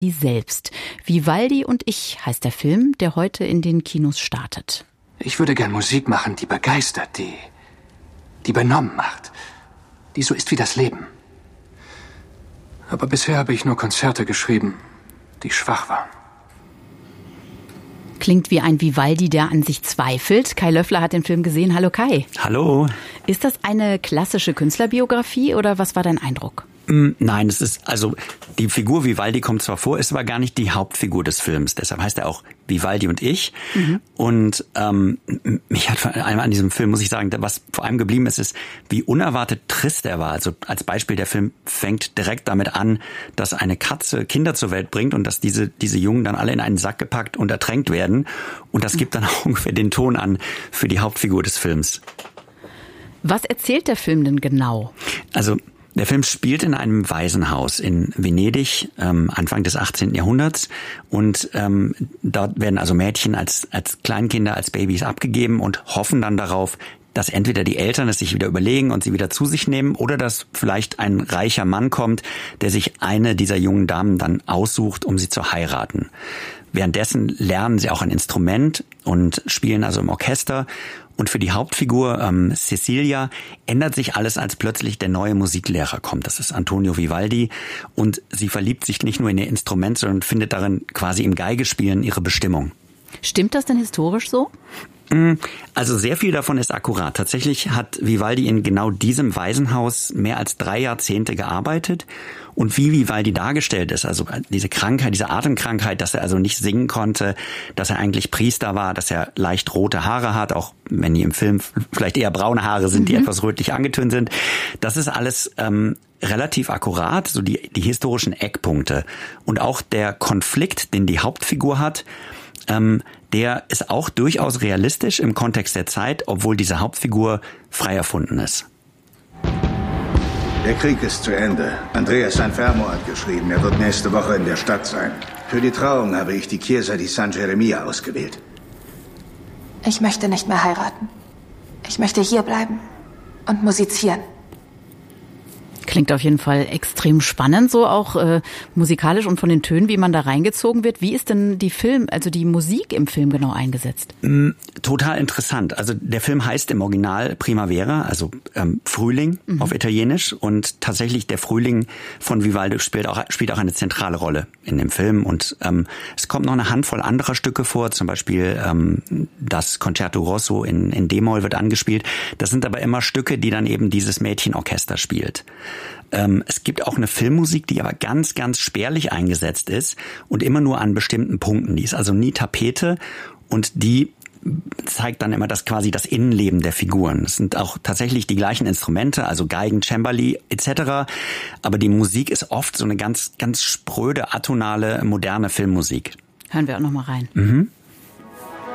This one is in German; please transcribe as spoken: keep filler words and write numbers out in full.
Selbst. Vivaldi und ich heißt der Film, der heute in den Kinos startet. Ich würde gern Musik machen, die begeistert, die, die benommen macht, die so ist wie das Leben. Aber bisher habe ich nur Konzerte geschrieben, die schwach waren. Klingt wie ein Vivaldi, der an sich zweifelt. Kai Löffler hat den Film gesehen. Hallo Kai. Hallo. Ist das eine klassische Künstlerbiografie oder was war dein Eindruck? Nein, es ist, also die Figur Vivaldi kommt zwar vor, ist aber gar nicht die Hauptfigur des Films. Deshalb heißt er auch Vivaldi und ich. Mhm. Und ähm, mich hat vor allem an diesem Film, muss ich sagen, was vor allem geblieben ist, ist, wie unerwartet trist er war. Also als Beispiel, der Film fängt direkt damit an, dass eine Katze Kinder zur Welt bringt und dass diese diese Jungen dann alle in einen Sack gepackt und ertränkt werden. Und das gibt dann auch ungefähr den Ton an für die Hauptfigur des Films. Was erzählt der Film denn genau? Also der Film spielt in einem Waisenhaus in Venedig, ähm, Anfang des achtzehnten Jahrhunderts. Und ähm, dort werden also Mädchen als als Kleinkinder, als Babys abgegeben und hoffen dann darauf, dass entweder die Eltern es sich wieder überlegen und sie wieder zu sich nehmen oder dass vielleicht ein reicher Mann kommt, der sich eine dieser jungen Damen dann aussucht, um sie zu heiraten. Währenddessen lernen sie auch ein Instrument und spielen also im Orchester. Und für die Hauptfigur ähm, Cecilia ändert sich alles, als plötzlich der neue Musiklehrer kommt. Das ist Antonio Vivaldi. Und sie verliebt sich nicht nur in ihr Instrument, sondern findet darin quasi im Geigespielen ihre Bestimmung. Stimmt das denn historisch so? Also sehr viel davon ist akkurat. Tatsächlich hat Vivaldi in genau diesem Waisenhaus mehr als drei Jahrzehnte gearbeitet. Und wie Vivaldi dargestellt ist, also diese Krankheit, diese Atemkrankheit, dass er also nicht singen konnte, dass er eigentlich Priester war, dass er leicht rote Haare hat, auch wenn die im Film vielleicht eher braune Haare sind, die mhm. etwas rötlich angetönt sind. Das ist alles ähm, relativ akkurat, so die, die historischen Eckpunkte. Und auch der Konflikt, den die Hauptfigur hat, ähm, der ist auch durchaus realistisch im Kontext der Zeit, obwohl diese Hauptfigur frei erfunden ist. Der Krieg ist zu Ende. Andreas Sanfermo hat geschrieben, er wird nächste Woche in der Stadt sein. Für die Trauung habe ich die Chiesa di San Geremia ausgewählt. Ich möchte nicht mehr heiraten. Ich möchte hier bleiben und musizieren. Klingt auf jeden Fall extrem spannend, so auch äh, musikalisch und von den Tönen, wie man da reingezogen wird. Wie ist denn die Film, also die Musik im Film genau eingesetzt? Mm, total interessant. Also der Film heißt im Original Primavera, also ähm, Frühling mhm. auf Italienisch. Und tatsächlich der Frühling von Vivaldi spielt auch, spielt auch eine zentrale Rolle in dem Film. Und ähm, es kommt noch eine Handvoll anderer Stücke vor, zum Beispiel ähm, das Concerto Rosso in, in D-Moll wird angespielt. Das sind aber immer Stücke, die dann eben dieses Mädchenorchester spielt. Ähm, es gibt auch eine Filmmusik, die aber ganz, ganz spärlich eingesetzt ist und immer nur an bestimmten Punkten. Die ist also nie Tapete und die zeigt dann immer das quasi das Innenleben der Figuren. Es sind auch tatsächlich die gleichen Instrumente, also Geigen, Cembali et cetera. Aber die Musik ist oft so eine ganz, ganz spröde, atonale, moderne Filmmusik. Hören wir auch noch mal rein. Mhm.